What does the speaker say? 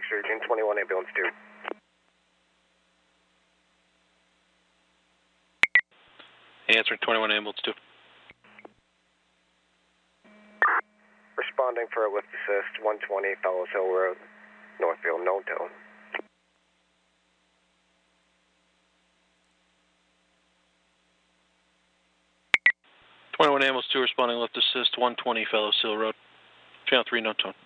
surgeon, 21 ambulance 2. Answering 21 ambulance 2. Responding for a lift assist, 120 Fellows Hill Road, Northfield, no tone. 21 ambulance 2 responding lift assist, 120 Fellows Hill Road. Channel 3, no tone.